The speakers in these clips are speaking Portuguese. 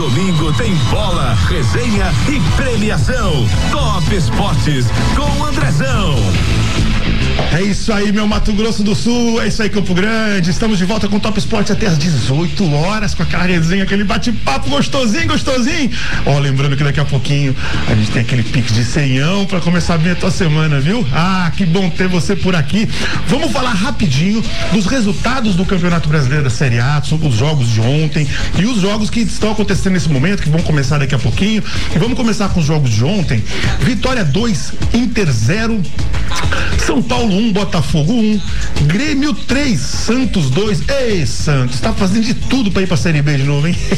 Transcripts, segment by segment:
domingo tem bola, resenha e premiação. Top Esportes com Andrezão. É isso aí, meu Mato Grosso do Sul, é isso aí, Campo Grande. Estamos de volta com o Top Esporte até às 18 horas, com aquela resenha, aquele bate-papo gostosinho. Ó, lembrando que daqui a pouquinho a gente tem aquele pique de ceião pra começar bem a tua semana, viu? Ah, que bom ter você por aqui. Vamos falar rapidinho dos resultados do Campeonato Brasileiro da Série A, sobre os jogos de ontem e os jogos que estão acontecendo nesse momento, que vão começar daqui a pouquinho. E vamos começar com os jogos de ontem. Vitória 2, Inter 0, São Paulo 1, Botafogo 1, Grêmio 3, Santos 2. Ei, Santos, tá fazendo de tudo pra ir pra Série B de novo, hein?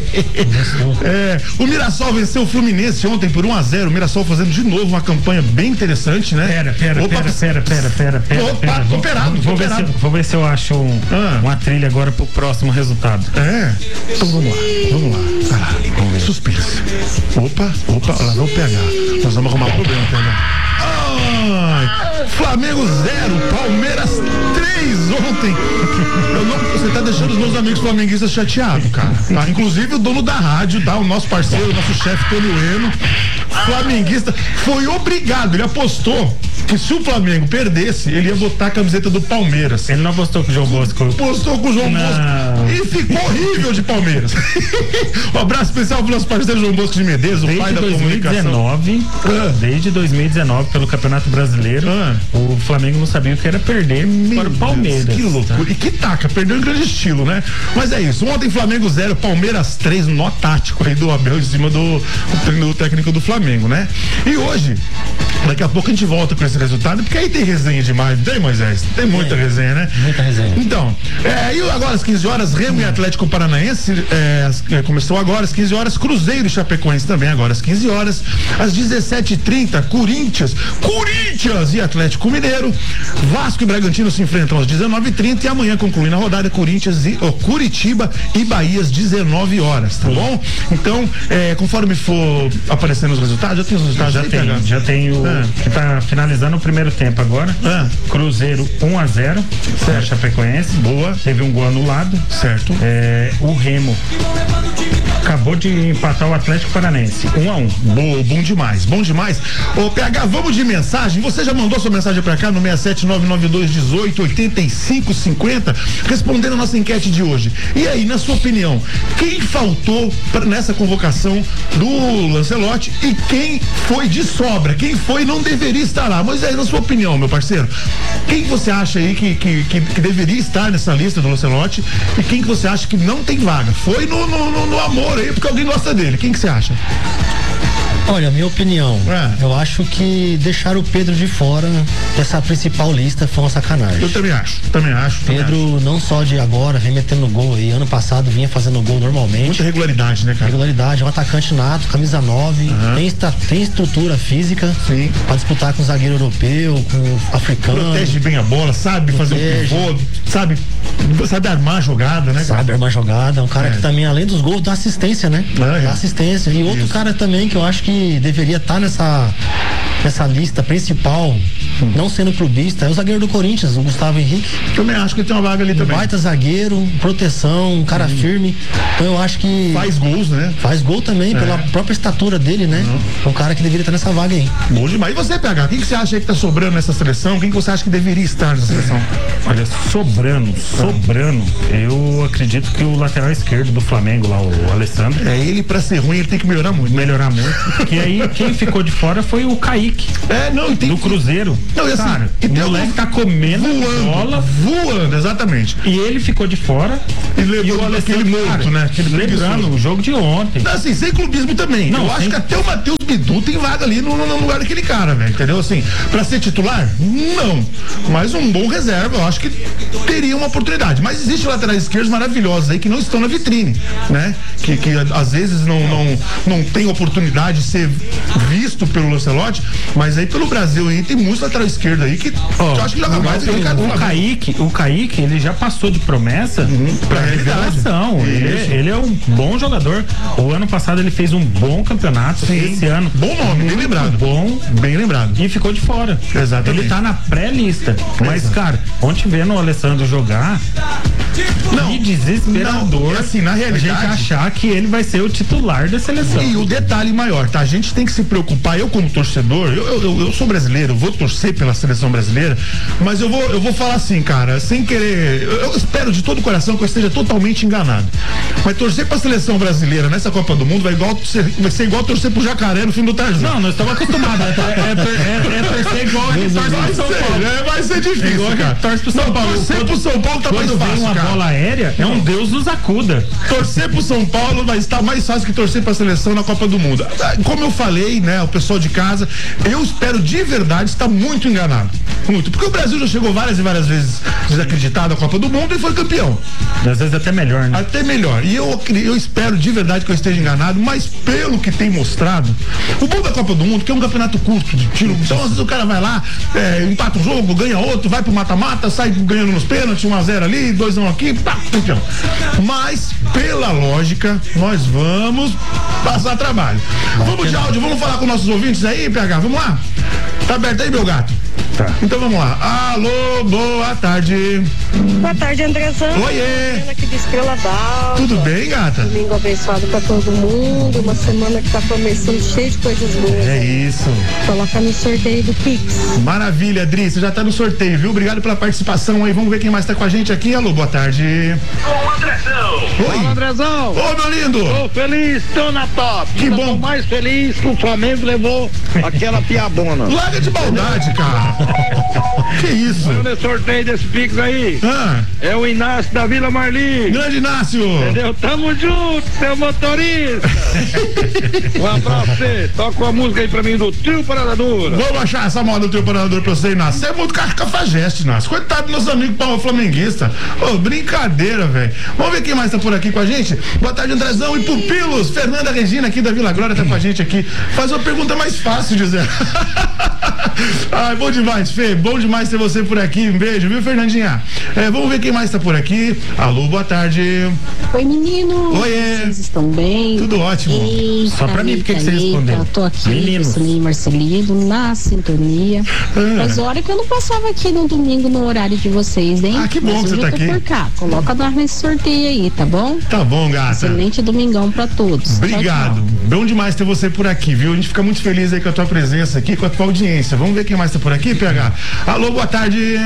O Mirassol venceu o Fluminense ontem por 1-0. O Mirassol fazendo de novo uma campanha bem interessante, né? Pera. Opa, cooperado. Vou ver se eu acho uma trilha agora pro próximo resultado. Então vamos lá. Vamos ver. Suspense. Opa, lá não pegar. Nós vamos arrumar problema, pegar. Flamengo 0, Palmeiras 3 ontem. Você tá deixando os meus amigos flamenguistas chateados, cara. Tá? Inclusive o dono da rádio, tá? O nosso parceiro, o nosso chefe Tony Ueno, flamenguista, foi obrigado, ele apostou que se o Flamengo perdesse, ele ia botar a camiseta do Palmeiras. Ele não apostou com o João Bosco. Apostou com o João Bosco. E ficou horrível de Palmeiras. Um abraço especial pro nosso parceiro João Bosco de Medeiros, o pai da comunicação. Desde 2019, pelo Campeonato Brasileiro, o Flamengo não sabia o que era perder para o Palmeiras. Que loucura. Tá? E que taca, perdeu em grande estilo, né? Mas é isso. Ontem Flamengo 0, Palmeiras 3, nó tático aí do Abel em cima do técnico do Flamengo, né? E hoje, daqui a pouco a gente volta com esse resultado, porque aí tem resenha demais, tem, Moisés? Tem muita resenha, né? Muita resenha. Então, e agora às 15 horas, Remo e Atlético Paranaense, começou agora às 15 horas, Cruzeiro e Chapecoense também agora às 15 horas, às 17h30, Corinthians e Atlético Mineiro, Vasco e Bragantino se enfrentam às 19h30 e amanhã concluindo a rodada, Curitiba e Bahia às 19 horas, tá bom? Então, conforme for aparecendo os resultados, já tem os resultados? Já tem o que tá finalizando o primeiro tempo agora. Cruzeiro 1-0, Chapecoense. Boa. Teve um gol anulado. Certo. O Remo acabou de empatar o Atlético Paranaense 1-1. Boa, bom demais. Ô, PH, vamos de mensagem. Você já mandou sua mensagem pra cá no 67992188550, respondendo a nossa enquete de hoje. E aí, na sua opinião, quem faltou nessa convocação do Lancelotti e quem foi de sobra? Quem foi não deveria estar lá? Mas aí, na sua opinião, meu parceiro, quem você acha aí que deveria estar nessa lista do Lancelotti e quem que você acha que não tem vaga? Foi no amor aí, porque alguém gosta dele. Quem que você acha? Olha, minha opinião, eu acho que deixar o Pedro de fora dessa principal lista foi uma sacanagem. Eu também acho. Pedro não só de agora, vem metendo gol aí, ano passado vinha fazendo gol normalmente. Muita regularidade, né, cara? Regularidade, é um atacante nato, camisa 9, tem estrutura física pra disputar com o zagueiro europeu, com o africano. Protege bem a bola, sabe fazer um pivô, sabe armar a jogada, né? Sabe armar a jogada, é um cara que também, além dos gols, dá assistência, né? Dá assistência. E outro cara também que eu acho que deveria estar nessa lista principal, não sendo clubista, é o zagueiro do Corinthians, o Gustavo Henrique. Também acho que ele tem uma vaga ali também. Baita zagueiro, proteção, um cara firme. Então eu acho que faz gols, né? Faz gol também, pela própria estatura dele, né? É um cara que deveria estar nessa vaga aí. Bom demais. E você, PH, quem que você acha aí que tá sobrando nessa seleção? Quem que você acha que deveria estar nessa seleção? Olha, sobrando, eu acredito que o lateral esquerdo do Flamengo lá, o Alessandro. Ele pra ser ruim, ele tem que melhorar muito. Que aí, quem ficou de fora foi o Kaique. Do Cruzeiro. Não, e assim, cara, o moleque tá comendo bola. Voando, exatamente. E ele ficou de fora. E levou aquele morto, né? Lembrando o jogo de ontem. Não, assim, sem clubismo também. Eu acho que até o Matheus Bidu tem vaga ali no lugar daquele cara, velho. Entendeu? Assim, pra ser titular? Não. Mas um bom reserva, eu acho que teria uma oportunidade. Mas existem laterais esquerdos maravilhosos aí que não estão na vitrine, né? Que às vezes não tem oportunidade de ser visto pelo Lancelotti, mas aí pelo Brasil aí tem muitos laterais esquerdos aí que eu acho que joga mais que o Kaique, ele já passou de promessa pra revelação. Ele é um bom jogador. O ano passado ele fez um bom campeonato. Esse ano. Bom nome, bem lembrado. Bem lembrado. E ficou de fora. Exatamente. Ele tá na pré-lista. Mas, cara, ontem vendo o Alessandro jogar, Não, e desesperador. Não, assim, na realidade, a gente achar que ele vai ser o titular da seleção. E o detalhe maior, tá? A gente tem que se preocupar, eu como torcedor, eu sou brasileiro, eu vou torcer pela seleção brasileira, mas eu vou falar assim, cara, sem querer, eu espero de todo o coração que eu esteja totalmente enganado. Mas torcer pra seleção brasileira nessa Copa do Mundo vai ser igual torcer pro Jacaré no fim do Tarzan. Não, nós estamos acostumados. É torcer igual a gente torce pro São Paulo. Vai ser difícil, cara. Torce pro São Paulo. Torcer pro São Paulo tá mais fácil, uma bola aérea, é um Deus nos acuda. Torcer pro São Paulo vai estar mais fácil que torcer pra seleção na Copa do Mundo. Como eu falei, né, o pessoal de casa, eu espero de verdade estar muito enganado. Muito. Porque o Brasil já chegou várias e várias vezes desacreditado à Copa do Mundo e foi campeão. Às vezes até melhor, né? Até melhor. E eu espero de verdade que eu esteja enganado, mas pelo que tem mostrado, o bom da Copa do Mundo, que é um campeonato curto de tiro, então às vezes o cara vai lá, empata um jogo, ganha outro, vai pro mata-mata, sai ganhando nos pênaltis, 1-0 ali, 2-1 aqui, pá, campeão. Mas, pela lógica, nós vamos passar trabalho. Vamos de áudio, vamos falar com nossos ouvintes aí, PH, vamos lá? Tá aberto aí, meu gato? Tá. Então vamos lá. Alô, boa tarde. Boa tarde, Andrezão. Oiê. Aqui de Estrela d'Alva. Tudo bem, gata? Domingo abençoado pra todo mundo. Uma semana que tá começando cheia de coisas boas. É isso. Coloca no sorteio do Pix. Maravilha, Adri. Você já tá no sorteio, viu? Obrigado pela participação aí. Vamos ver quem mais tá com a gente aqui. Alô, boa tarde. O Andrezão. Oi. Olá, Andrezão. Ô, meu lindo. Tô feliz, tô na top. Que bom. Tô mais feliz que o Flamengo levou aquela piabona. Larga de maldade, cara. Que isso? O sorteio desse Pix aí é o Inácio da Vila Marli. Grande Inácio. Entendeu? Tamo junto, seu motorista. Um abraço pra você. Toca uma música aí pra mim do Trio Parada Dura. Vamos achar essa moda do Trio Parada Dura pra você, Inácio. Você é muito cafajeste, Inácio. Coitado do nosso amigo Paulo Flamenguista. Ô, brincadeira, velho. Vamos ver quem mais tá por aqui com a gente. Boa tarde, Andrezão e Pupilos. Fernanda Regina aqui da Vila Glória tá com a gente aqui. Faz uma pergunta mais fácil, dizer. Ai, bom demais, Fê. Bom demais ter você por aqui. Um beijo, viu, Fernandinha? Vamos ver quem mais tá por aqui. Alô, boa tarde. Oi, menino. Oiê. Vocês estão bem? Tudo ótimo. Eita, só pra mim, por que você respondeu? Eu tô aqui, Meninos. Marcelinho Marcelino, na sintonia. Mas olha que eu não passava aqui no domingo no horário de vocês, hein? Ah, que bom que você tá aqui. Por cá. Coloca nós nesse sorteio aí, tá bom? Tá bom, gata. Excelente domingão pra todos. Obrigado. Tchau, tchau. Bom demais ter você por aqui, viu? A gente fica muito feliz aí com a tua presença aqui, com a tua audiência. Vamos ver quem mais tá por aqui, PH? Alô, boa tarde.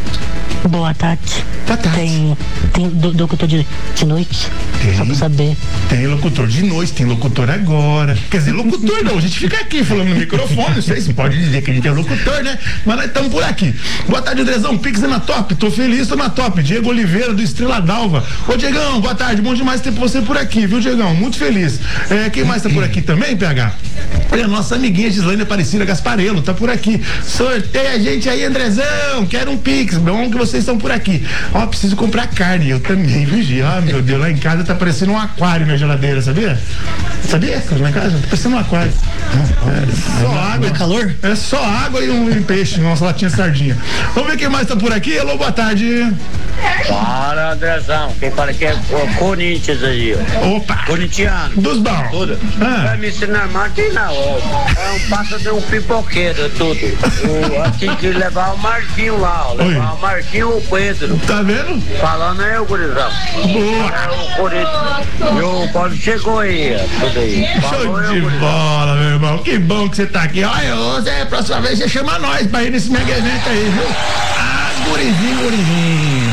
Boa tarde. Boa tarde. Tem locutor de noite? Tem. Só pra saber. Tem locutor de noite, tem locutor agora. Quer dizer, locutor não, a gente fica aqui falando no microfone, não sei se pode dizer que a gente é locutor, né? Mas nós estamos por aqui. Boa tarde, Andrezão, Pix é na top, tô feliz, tô na top. Diego Oliveira, do Estrela d'Alva. Ô, Diegão, boa tarde, bom demais ter você por aqui, viu, Diegão? Muito feliz. Quem mais tá por aqui também, PH? Olha, a nossa amiguinha Gislaine Aparecida Gasparello tá por aqui. Sorteia a gente aí, Andrezão, quero um Pix, bom que vocês estão por aqui. Ó, preciso comprar carne, eu também, viu, Gi? Ah, meu Deus, lá em casa tá parecendo um aquário na geladeira, sabia? Sabia? Lá em casa tá parecendo um aquário. Só água. É calor? É só água e um peixe, nossa latinha de sardinha. Vamos ver quem mais tá por aqui. Alô, boa tarde. Para, Andrezão. Quem fala que é o Corinthians aí, ó. Opa. Corintiano. Dos bons. Tudo. Vai me ensinar mais que na hora. É um passa de um pipoqueiro, tudo. Tinha que levar o Marquinho lá, ó. Levar o Marquinho ou o Pedro. Tá vendo? Falando aí, o gurizão. Boa. É o Corinthians. E o Paulo chegou aí, ó. Tudo aí. Show de bola, meu irmão. Que bom que você tá aqui. Olha, a próxima vez você chama nós pra ir nesse mega evento aí, viu? Ah, gurizinho.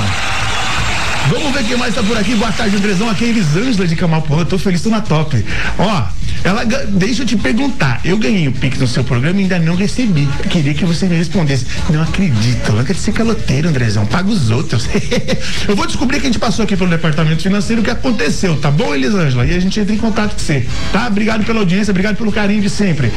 Vamos ver quem mais tá por aqui. Boa tarde, Andrezão. Aqui é Elisângela de Camapuã. Eu tô feliz, tô na top. Ó, deixa eu te perguntar. Eu ganhei o Pix no seu programa e ainda não recebi. Queria que você me respondesse. Não acredito. Larga de ser caloteiro, Andrezão. Paga os outros. Eu vou descobrir que a gente passou aqui pelo departamento financeiro o que aconteceu, tá bom, Elisângela? E a gente entra em contato com você, tá? Obrigado pela audiência, obrigado pelo carinho de sempre.